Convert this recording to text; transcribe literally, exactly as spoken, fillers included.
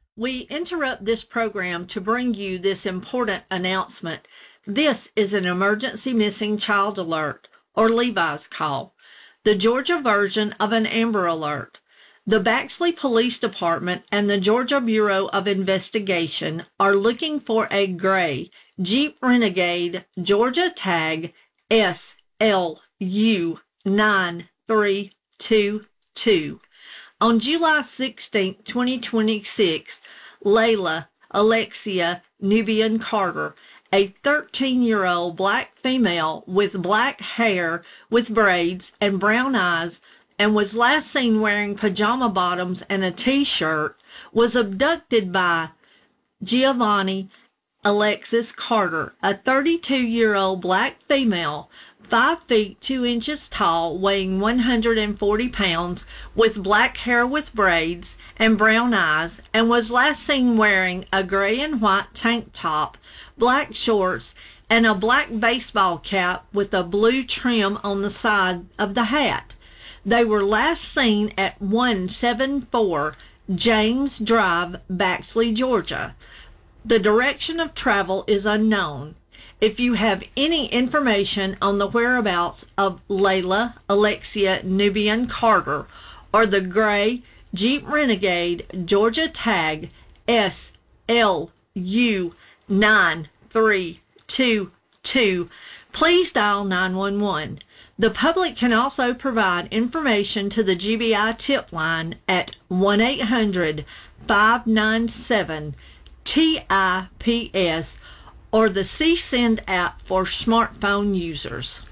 We interrupt this program to bring you this important announcement. This is an emergency missing child alert, or Levi's call, the Georgia version of an Amber Alert. The Baxley Police Department and the Georgia Bureau of Investigation are looking for a gray Jeep Renegade Georgia tag S L U nine three two two. On July sixteenth, twenty twenty-six, Layla Alexia Nubian Carter, a thirteen-year-old black female with black hair with braids and brown eyes, and was last seen wearing pajama bottoms and a t-shirt, was abducted by Giovanni Alexis Carter, a thirty-two-year-old black female, five feet two inches tall, weighing one hundred forty pounds, with black hair with braids and brown eyes, and was last seen wearing a gray and white tank top, black shorts, and a black baseball cap with a blue trim on the side of the hat. They were last seen at one seventy-four James Drive, Baxley, Georgia. The direction of travel is unknown. If you have any information on the whereabouts of Layla Alexia Nubian Carter or the gray Jeep Renegade Georgia tag S L U nine three two two, please dial nine one one. The public can also provide information to the G B I tip line at one eight hundred, five nine seven, T I P S or the C-Send app for smartphone users.